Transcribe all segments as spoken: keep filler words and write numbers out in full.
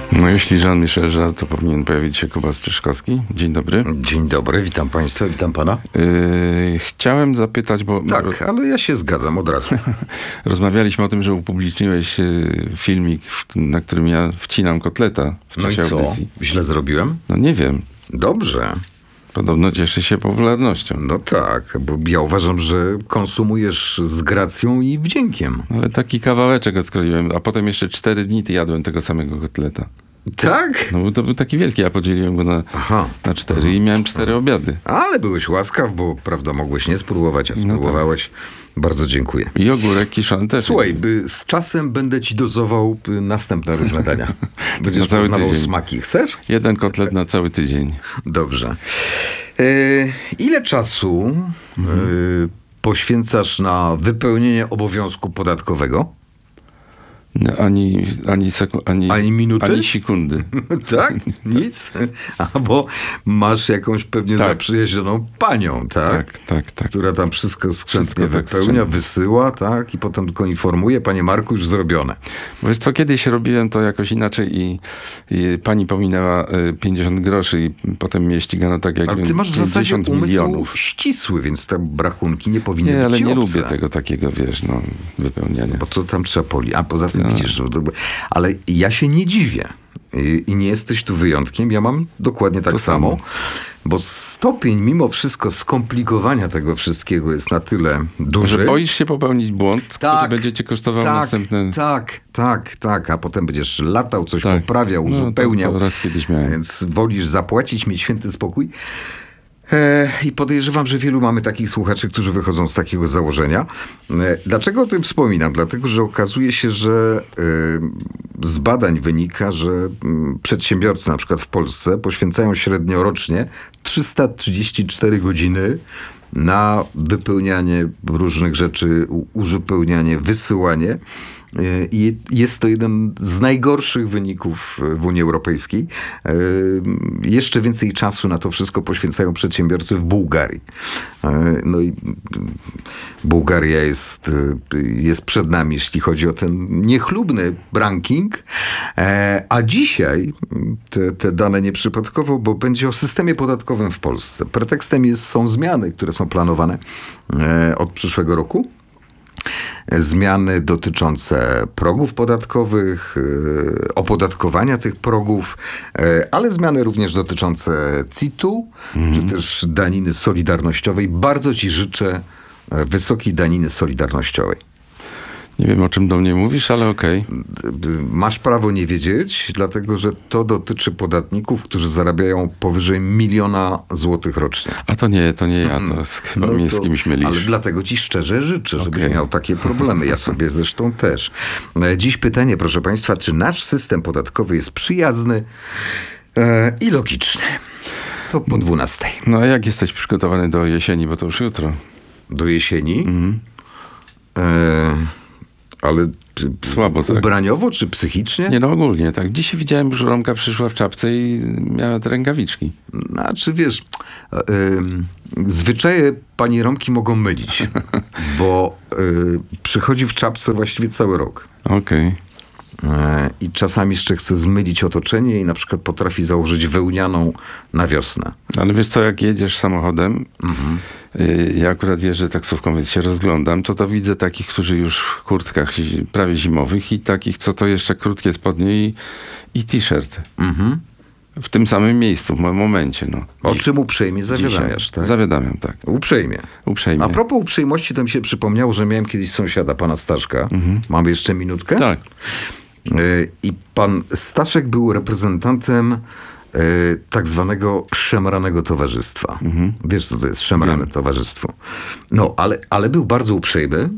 No jeśli Jean-Michel Jarre, to powinien pojawić się Kuba Strzyczkowski. Dzień dobry. Dzień dobry, witam państwa, witam pana. Yy, chciałem zapytać, bo... Tak, ale ja się zgadzam od razu. Rozmawialiśmy o tym, że upubliczniłeś filmik, na którym ja wcinam kotleta w No i czasie co? audycji. Źle zrobiłem? No nie wiem. Dobrze. Podobno cieszy się popularnością. No tak, bo ja uważam, że konsumujesz z gracją i wdziękiem. Ale taki kawałeczek odskroiłem, a potem jeszcze cztery dni ty jadłem tego samego kotleta. Tak? No bo to był taki wielki, ja podzieliłem go na, Aha. na cztery i miałem cztery obiady. Ale byłeś łaskaw, bo prawda mogłeś nie spróbować, a spróbowałeś. Bardzo dziękuję. I ogórek kiszony też. Słuchaj, by, z czasem będę ci dozował y, następne różne dania. Będziesz Na cały poznawał tydzień. smaki. Chcesz? Jeden kotlet na cały tydzień. Dobrze. E, ile czasu mhm. e, poświęcasz na wypełnienie obowiązku podatkowego? No, ani, ani, seku, ani, ani minuty? Ani sekundy. Tak? Nic? Albo masz jakąś pewnie tak. zaprzyjaźnioną panią, tak? Tak, tak, tak. Która tam wszystko skrzętnie wszystko tak wypełnia, skrzętnie. wysyła, tak? I potem tylko informuje, panie Marku, już zrobione. Bo wiesz co, kiedyś robiłem to jakoś inaczej i, i pani pominęła y, pięćdziesiąt groszy i potem mnie ścigano tak jak ale ty masz w zasadzie umysł milionów. ścisły, więc te rachunki nie powinny nie, być ale ci nie obce. lubię tego takiego, wiesz, no, wypełniania. Bo to tam trzeba poli. A poza tym widzisz, że to, ale ja się nie dziwię. I, I nie jesteś tu wyjątkiem. Ja mam dokładnie tak to samo. samo. Bo stopień mimo wszystko skomplikowania tego wszystkiego jest na tyle duży. Że boisz się popełnić błąd, tak, który będzie cię kosztował tak, następne... Tak, tak, tak. A potem będziesz latał, coś tak. poprawiał, no, uzupełniał. To, to raz kiedyś miałem. Więc wolisz zapłacić, mieć święty spokój. E, I podejrzewam, że wielu mamy takich słuchaczy, którzy wychodzą z takiego założenia. E, dlaczego o tym wspominam? Dlatego, że okazuje się, że e, z badań wynika, że m, przedsiębiorcy na przykład w Polsce poświęcają średnio rocznie trzysta trzydzieści cztery godziny na wypełnianie różnych rzeczy, u, uzupełnianie, wysyłanie. I jest to jeden z najgorszych wyników w Unii Europejskiej. Jeszcze więcej czasu na to wszystko poświęcają przedsiębiorcy w Bułgarii. No i Bułgaria jest, jest przed nami, jeśli chodzi o ten niechlubny ranking. A dzisiaj te, te dane nieprzypadkowo, bo będzie o systemie podatkowym w Polsce. Pretekstem jest, są zmiany, które są planowane od przyszłego roku. Zmiany dotyczące progów podatkowych, opodatkowania tych progów, ale zmiany również dotyczące C I T-u, mm. czy też daniny solidarnościowej. Bardzo ci życzę wysokiej daniny solidarnościowej. Nie wiem, o czym do mnie mówisz, ale okej. Okay. Masz prawo nie wiedzieć, dlatego że to dotyczy podatników, którzy zarabiają powyżej miliona złotych rocznie. A to nie, to nie ja, to z, chyba no mnie to, z kimś mylisz. Ale dlatego ci szczerze życzę, okay. żebyś miał takie problemy. Ja sobie zresztą też. Dziś pytanie, proszę państwa, czy nasz system podatkowy jest przyjazny e, i logiczny? To po dwunastej. No a jak jesteś przygotowany do jesieni, bo to już jutro? Do jesieni? Mhm. E, Ale słabo, tak. Ubraniowo czy psychicznie? Nie, no ogólnie, tak. Dzisiaj widziałem, że Romka przyszła w czapce i miała te rękawiczki. Znaczy, wiesz, yy, zwyczaje pani Romki mogą mylić, bo yy, przychodzi w czapce właściwie cały rok. Okej. Okay. I czasami jeszcze chce zmylić otoczenie i na przykład potrafi założyć wełnianą na wiosnę. Ale wiesz co, jak jedziesz samochodem, mhm. y, ja akurat jeżdżę taksówką, więc się rozglądam, to to widzę takich, którzy już w kurtkach prawie zimowych i takich, co to jeszcze krótkie spodnie i, i t-shirt. Mhm. W tym samym miejscu, w momencie. No. O czym uprzejmie zawiadamiasz, tak? Zawiadamiam, tak. Uprzejmie. Uprzejmie. A propos uprzejmości, to mi się przypomniało, że miałem kiedyś sąsiada, pana Staszka. Mhm. Mamy jeszcze minutkę? Tak. I pan Staszek był reprezentantem y, tak zwanego szemranego towarzystwa. Mhm. Wiesz, co to jest szemrane Wiem. towarzystwo. No, ale, ale był bardzo uprzejmy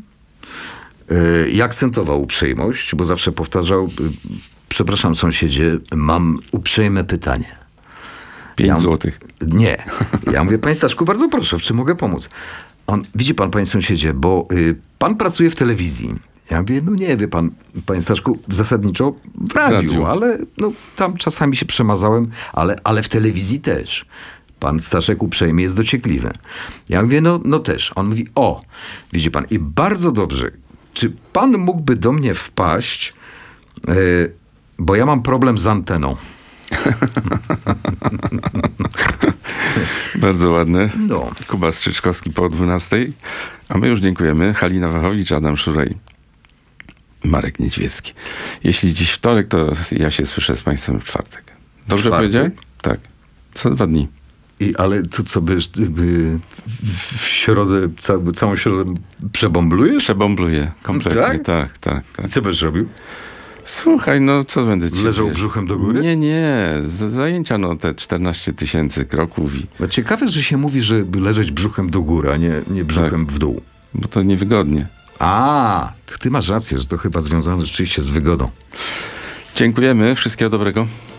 y, i akcentował uprzejmość, bo zawsze powtarzał, y, przepraszam sąsiedzie, mam uprzejme pytanie. Pięć ja, złotych. Nie. Ja mówię, panie Staszku, bardzo proszę, w czym mogę pomóc? On, widzi pan, panie sąsiedzie, bo y, pan pracuje w telewizji. Ja mówię, no nie wie pan, panie Staszku, zasadniczo w radiu, radiu. ale no, tam czasami się przemazałem, ale, ale w telewizji też. Pan Staszek uprzejmie jest dociekliwy. Ja mówię, no, no też. On mówi, o, widzi pan, i bardzo dobrze, czy pan mógłby do mnie wpaść, yy, bo Bo ja mam problem z anteną. Bardzo ładne. No. Kuba Strzyczkowski po dwunastej. A my już dziękujemy. Halina Wachowicz, Adam Szurej, Marek Niedźwiecki. Jeśli dziś wtorek, to ja się słyszę z państwem w czwartek. Dobrze Czwartek? powiedziałem? Tak. Za dwa dni. I, ale to co, byś, by w środę, ca, całą środę przebomblujesz? Przebombluję kompletnie. Tak? Tak, tak, I tak. co będziesz robił? Słuchaj, no co będę ci... Leżał wiesz? brzuchem do góry? Nie, nie. Z zajęcia no te czternaście tysięcy kroków i... No ciekawe, że się mówi, żeby leżeć brzuchem do góry, a nie, nie brzuchem w dół. Bo to niewygodnie. A, ty masz rację, że to chyba związane rzeczywiście z wygodą. Dziękujemy. Wszystkiego dobrego.